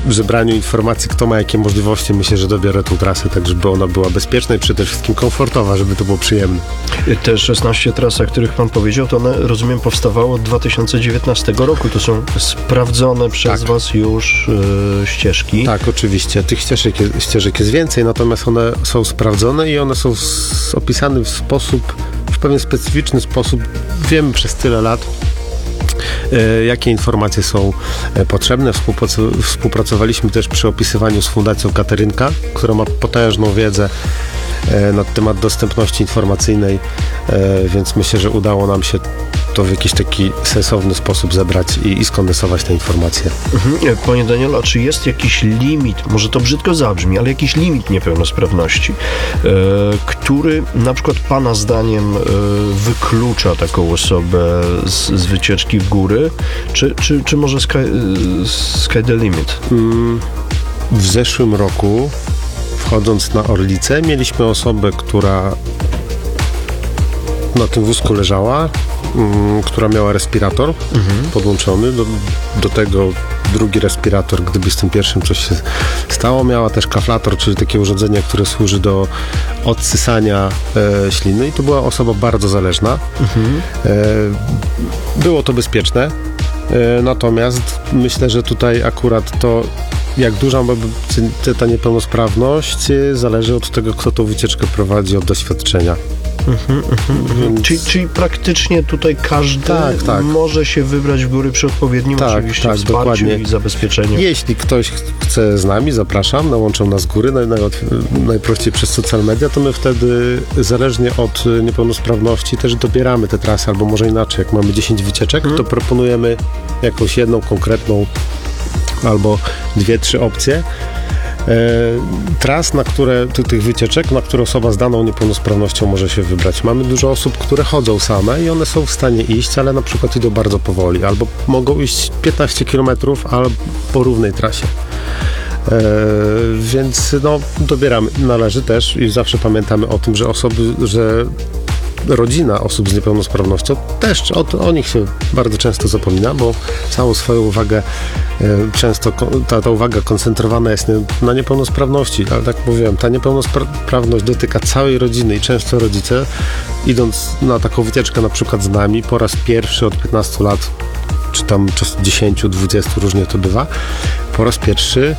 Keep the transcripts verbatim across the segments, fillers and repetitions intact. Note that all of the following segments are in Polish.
zebraniu informacji, kto ma jakie możliwości, myślę, że dobiorę tą trasę, tak żeby ona była bezpieczna i przede wszystkim komfortowa, żeby to było przyjemne. Te szesnaście tras, o których pan powiedział, to one, rozumiem, powstawało od dwa tysiące dziewiętnastego roku. To są sprawdzone przez tak. was już yy, ścieżki. Tak, oczywiście. Tych ścieżek jest, ścieżek jest więcej, natomiast one są sprawdzone i one są opisane w sposób, w pewien specyficzny sposób. Wiemy przez tyle lat, jakie informacje są potrzebne. Współprac- współpracowaliśmy też przy opisywaniu z Fundacją Katarynka, która ma potężną wiedzę na temat dostępności informacyjnej, więc myślę, że udało nam się to w jakiś taki sensowny sposób zebrać i, i skondensować te informacje. Mhm. Panie Danielu, a czy jest jakiś limit, może to brzydko zabrzmi, ale jakiś limit niepełnosprawności, e, który na przykład pana zdaniem e, wyklucza taką osobę z, z wycieczki w góry, czy, czy, czy może sky, sky the limit? W zeszłym roku, wchodząc na Orlicę, mieliśmy osobę, która na tym wózku leżała, um, która miała respirator mhm. podłączony, do, do tego drugi respirator, gdyby z tym pierwszym coś się stało. Miała też kaflator, czyli takie urządzenie, które służy do odsysania e, śliny i to była osoba bardzo zależna. Mhm. E, było to bezpieczne, e, natomiast myślę, że tutaj akurat to, jak duża ma być ta niepełnosprawność, zależy od tego, kto tą wycieczkę prowadzi, od doświadczenia. Mhm, mhm, Więc... czyli, czyli praktycznie tutaj każdy tak, tak. może się wybrać w góry przy odpowiednim tak, oczywiście tak, wsparciu dokładnie. I zabezpieczeniu. Jeśli ktoś chce z nami, zapraszam, nałączą nas z góry, naj, naj, najprościej przez social media, to my wtedy zależnie od niepełnosprawności też dobieramy te trasy, albo może inaczej, jak mamy dziesięć wycieczek, hmm. to proponujemy jakąś jedną konkretną albo dwie, trzy opcje e, tras, na które, ty, tych wycieczek, na które osoba z daną niepełnosprawnością może się wybrać. Mamy dużo osób, które chodzą same i one są w stanie iść, ale na przykład idą bardzo powoli, albo mogą iść piętnaście kilometrów, ale po równej trasie. E, więc no, dobieramy. Należy też i zawsze pamiętamy o tym, że osoby, że rodzina osób z niepełnosprawnością też o, o nich się bardzo często zapomina, bo całą swoją uwagę e, często ta, ta uwaga koncentrowana jest na niepełnosprawności, ale tak mówiłem, ta niepełnosprawność dotyka całej rodziny i często rodzice, idąc na taką wycieczkę na przykład z nami po raz pierwszy od piętnastu lat, czy tam dziesięć, dwadzieścia, różnie to bywa, po raz pierwszy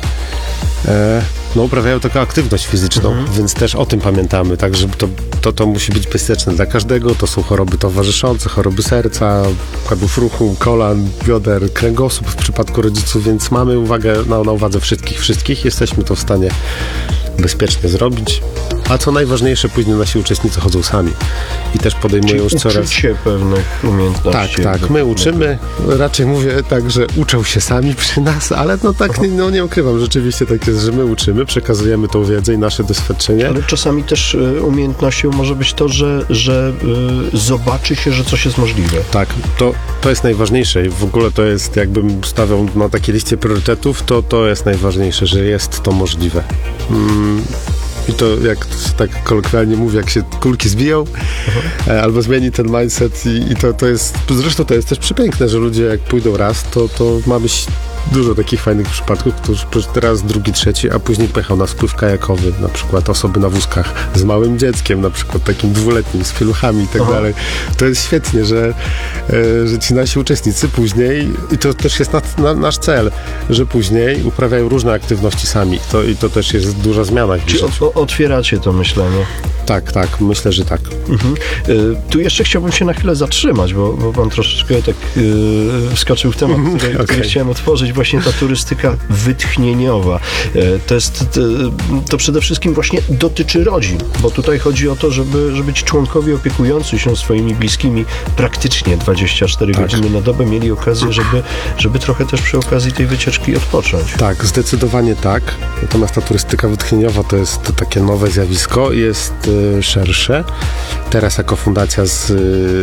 e, no, uprawiają taką aktywność fizyczną, mhm. więc też o tym pamiętamy, tak, że to, to, to musi być bezpieczne dla każdego, to są choroby towarzyszące, choroby serca, układów ruchu, kolan, bioder, kręgosłup w przypadku rodziców, więc mamy uwagę na, na uwadze wszystkich, wszystkich, jesteśmy to w stanie bezpiecznie zrobić. A co najważniejsze, później nasi uczestnicy chodzą sami i też podejmują Czyli już coraz... uczyć się pewnych umiejętności. Tak, tak, my uczymy, raczej mówię tak, że uczą się sami przy nas, ale no tak, nie, no nie ukrywam, rzeczywiście tak jest, że my uczymy, przekazujemy tą wiedzę i nasze doświadczenie. Ale czasami też y, umiejętnością może być to, że, że y, zobaczy się, że coś jest możliwe. Tak, to, to jest najważniejsze i w ogóle to jest, jakbym stawiał na takiej liście priorytetów, to to jest najważniejsze, że jest to możliwe. Mm. I to, jak tak kolokwialnie mówię, jak się kulki zbiją, uh-huh. albo zmieni ten mindset i, i to, to jest, zresztą to jest też przepiękne, że ludzie jak pójdą raz, to, to mamy dużo takich fajnych przypadków, którzy raz, drugi, trzeci, a później pojechał na spływ kajakowy, na przykład osoby na wózkach z małym dzieckiem, na przykład takim dwuletnim, z pieluchami i tak uh-huh. dalej. To jest świetnie, że, e, że ci nasi uczestnicy później, i to też jest na, na, nasz cel, że później uprawiają różne aktywności sami. To, I to też jest duża zmiana w Czyli o, otwieracie to myślenie. Tak, tak, myślę, że tak. Mhm. Y, tu jeszcze chciałbym się na chwilę zatrzymać, bo, bo pan troszeczkę tak y, wskoczył w temat, który, okay. który chciałem otworzyć, właśnie ta turystyka wytchnieniowa. Y, to jest, to, to przede wszystkim właśnie dotyczy rodzin, bo tutaj chodzi o to, żeby, żeby ci członkowie opiekujący się swoimi bliskimi praktycznie dwadzieścia cztery tak. godziny na dobę mieli okazję, żeby, żeby trochę też przy okazji tej wycieczki odpocząć. Tak, zdecydowanie tak. Natomiast ta turystyka wytchnieniowa to jest to takie nowe zjawisko, jest szersze. Teraz jako fundacja, z,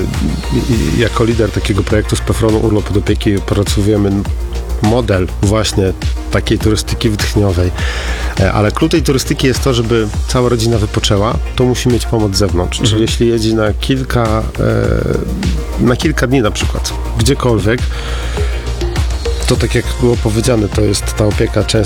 jako lider takiego projektu z PFRON-u Urlop pod opieki opracowujemy model właśnie takiej turystyki wytchnieniowej. Ale klucz tej turystyki jest to, żeby cała rodzina wypoczęła, to musi mieć pomoc z zewnątrz. Mhm. Czyli jeśli jedzie na kilka na kilka dni na przykład, gdziekolwiek, to tak jak było powiedziane, to jest ta opieka często